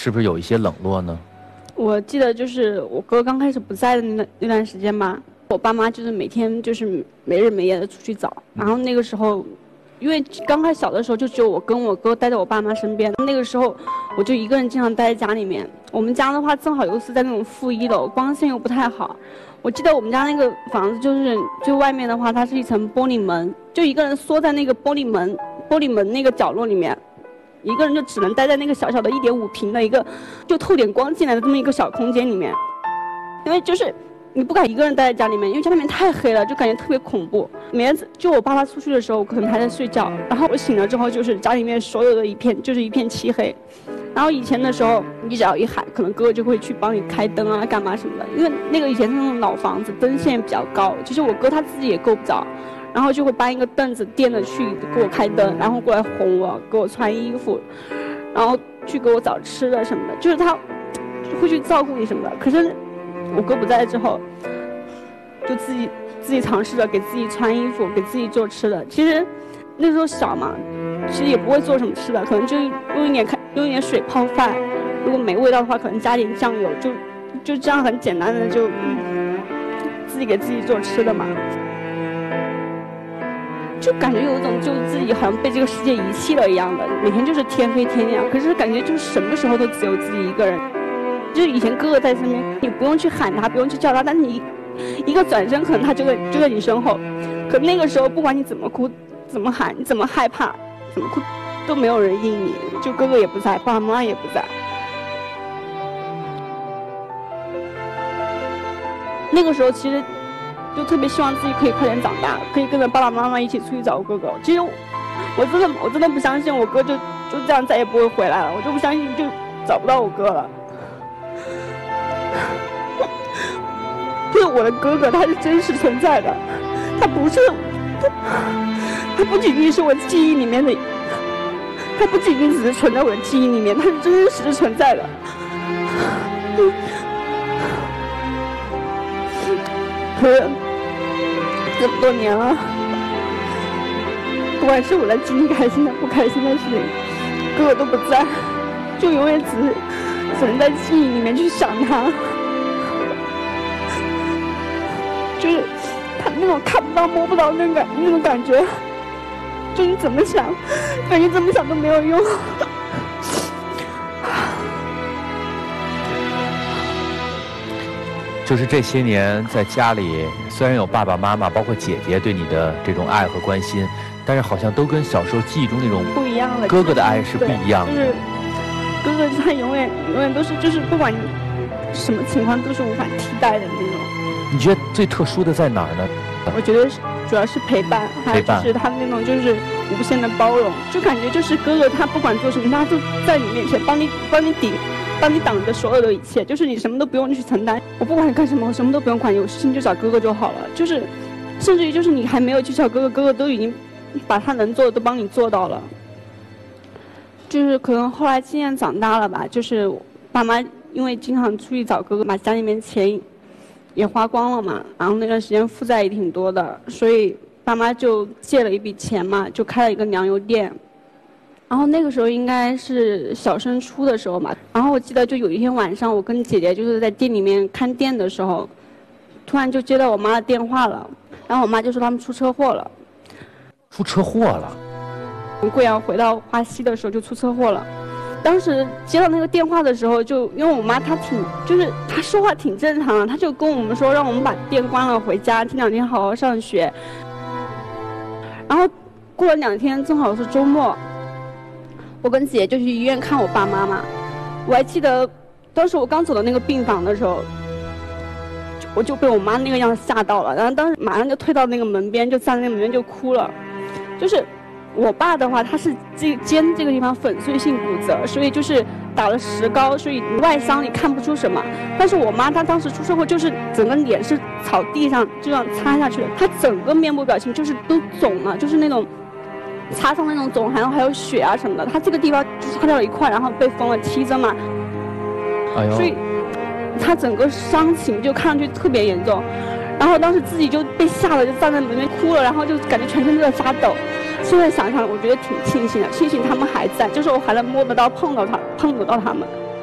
是不是有一些冷落呢？ 我记得就是我哥刚开始不在的那段时间吧，我爸妈就是每天就是没日没夜的出去找，然后那个时候，因为刚开始小的时候就只有我跟我哥待在我爸妈身边，那个时候我就一个人经常待在家里面。我们家的话正好又是在那种负1楼，光线又不太好。我记得我们家那个房子就外面的话，它是一层玻璃门，就一个人缩在那个玻璃门那个角落里面。一个人就只能待在那个小小的1.5平的一个，就透点光进来的这么一个小空间里面，因为就是你不敢一个人待在家里面，因为家里面太黑了，就感觉特别恐怖。每天就我爸出去的时候，我可能还在睡觉，然后我醒了之后，就是家里面所有的一片漆黑。然后以前的时候，你只要一喊，可能哥哥就会去帮你开灯啊，干嘛什么的。因为那个以前是那种老房子，灯线比较高，其实我哥他自己也够不着。然后就会搬一个凳子垫着去给我开灯，然后过来哄我，给我穿衣服，然后去给我找吃的什么的，就是他会去照顾你什么的。可是我哥不在之后，就自己尝试着给自己穿衣服，给自己做吃的。其实那时候小嘛，其实也不会做什么吃的，可能就用一点水泡饭，如果没味道的话，可能加点酱油，就这样很简单的就自己给自己做吃的嘛。就感觉有一种就自己好像被这个世界遗弃了一样的，每天就是天黑天亮，可是感觉就是什么时候都只有自己一个人。就是以前哥哥在身边，你不用去喊他，不用去叫他，但是你一个转身，可能他就在你身后。可那个时候，不管你怎么哭、怎么喊、你怎么害怕、怎么哭，都没有人应你。就哥哥也不在，爸爸妈妈也不在。那个时候其实。就特别希望自己可以快点长大，可以跟着爸爸妈妈一起出去找我哥哥。其实我真的不相信我哥就这样再也不会回来了，我就不相信就找不到我哥了。就是我的哥哥，他是真实存在的，他不仅仅是我记忆里面的，他不仅仅只是存在我的记忆里面，他是真实存在的。这么多年了，不管是我在经历开心的、不开心的事情，哥哥都不在，就永远只能在记忆里面去想他，就是他那种看不到、摸不到那种感觉，就你怎么想，感觉怎么想都没有用。 就是这些年在家里，虽然有爸爸妈妈，包括姐姐对你的这种爱和关心，但是好像都跟小时候记忆中那种不一样了。 哥哥的爱是不一样的。 就是哥哥他永远都是，就是不管你什么情况都是无法替代的那种。 你觉得最特殊的在哪儿呢？ 我觉得主要是陪伴，还有就是他那种就是无限的包容，就感觉就是哥哥他不管做什么，他都在你面前帮你挡着所有的一切，就是你什么都不用去承担，我不管你干什么，我什么都不用管，有事情就找哥哥就好了。就是甚至于就是你还没有去找哥哥，哥哥都已经把他能做的都帮你做到了。就是可能后来渐渐长大了吧，就是爸妈因为经常出去找哥哥，把家里面钱也花光了嘛，然后那段时间负债也挺多的，所以爸妈就借了一笔钱嘛，就开了一个粮油店。然后那个时候应该是小升初的时候嘛，然后我记得就有一天晚上，我跟姐姐就是在店里面看店的时候，突然就接到我妈的电话了，然后我妈就说他们出车祸了。 出车祸了？ 从贵阳回到花溪的时候就出车祸了。当时接到那个电话的时候，就因为我妈她她说话挺正常的，她就跟我们说让我们把店关了回家，这2天好好上学。然后过了2天，正好是周末。我跟姐就去医院看我爸妈嘛，我还记得当时我刚走到那个病房的时候，我就被我妈那个样子吓到了，然后当时马上就退到那个门边，就站在那个门边就哭了。就是我爸的话，他是肩这个地方粉碎性骨折，所以就是打了石膏，所以外伤你看不出什么。但是我妈她当时出车祸，就是整个脸是朝地上就这样擦下去了，她整个面部表情就是都肿了，就是那种擦伤那种肿，还有血啊什么的，他这个地方就擦掉了一块，然后被缝了7针嘛。 哎呦！ 所以他整个伤情就看上去特别严重，然后当时自己就被吓得就站在门边哭了，然后就感觉全身都在发抖。现在想想，我觉得挺庆幸的，庆幸他们还在，就是我还能摸得到、碰得到他们。